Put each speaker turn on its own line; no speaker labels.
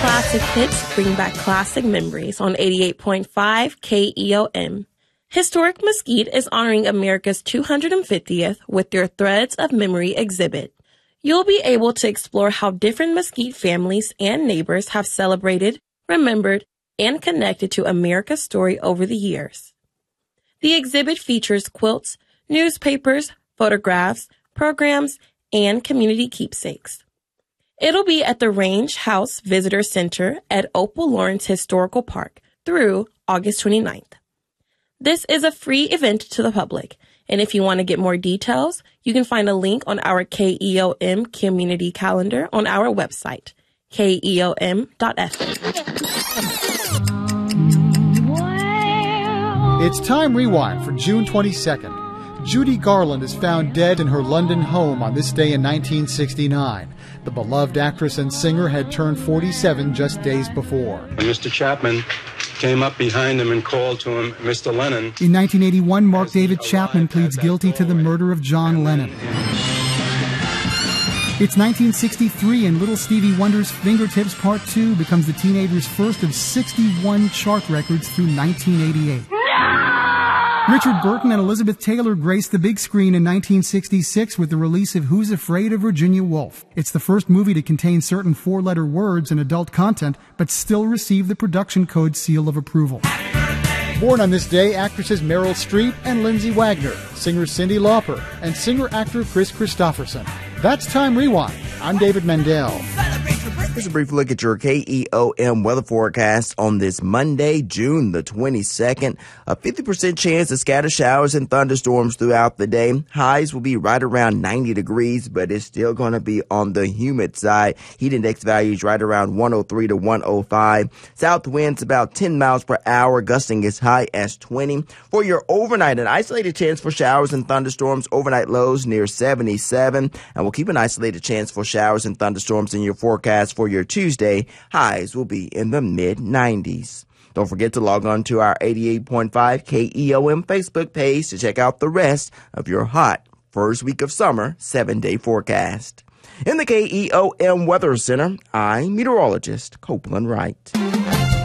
classic hits bring back classic memories on 88.5 KEOM. Historic Mesquite is honoring America's 250th with their Threads of Memory exhibit. You'll be able to explore how different Mesquite families and neighbors have celebrated, remembered, and connected to America's story over the years. The exhibit features quilts, newspapers, photographs, programs, and community keepsakes. It'll be at the Range House Visitor Center at Opal Lawrence Historical Park through August 29th. This is a free event to the public, and if you want to get more details, you can find a link on our KEOM community calendar on our website, keom.fm.
It's Time Rewind for June 22nd. Judy Garland is found dead in her London home on this day in 1969. The beloved actress and singer had turned 47 just days before.
When Mr. Chapman came up behind him and called to him, Mr. Lennon.
In 1981, Mark David Chapman pleads guilty to the murder of John Lennon. It's 1963, and Little Stevie Wonder's Fingertips Part 2 becomes the teenager's first of 61 chart records through 1988. Richard Burton and Elizabeth Taylor graced the big screen in 1966 with the release of Who's Afraid of Virginia Woolf. It's the first movie to contain certain four-letter words and adult content, but still receive the production code seal of approval.
Born on this day, actresses Meryl Streep and Lindsay Wagner, singer Cyndi Lauper, and singer-actor Chris Christopherson. That's Time Rewind. I'm David Mendel.
Here's a brief look at your KEOM weather forecast on this Monday, June the 22nd. A 50% chance of scattered showers and thunderstorms throughout the day. Highs will be right around 90 degrees, but it's still going to be on the humid side. Heat index values right around 103 to 105. South winds about 10 miles per hour, gusting as high as 20. For your overnight, an isolated chance for showers and thunderstorms. Overnight lows near 77. And we'll keep an isolated chance for showers and thunderstorms in your forecast for your Tuesday. Highs will be in the mid-90s. Don't forget to log on to our 88.5 KEOM Facebook page to check out the rest of your hot first week of summer 7-day forecast. In the KEOM Weather Center, I'm meteorologist Copeland Wright.